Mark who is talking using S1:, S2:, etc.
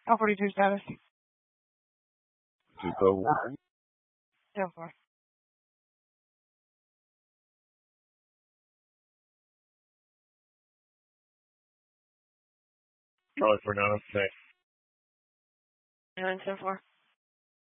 S1: L42 status.
S2: 201.
S1: 10-4.
S2: Charlie for 906.
S1: 9-10-4.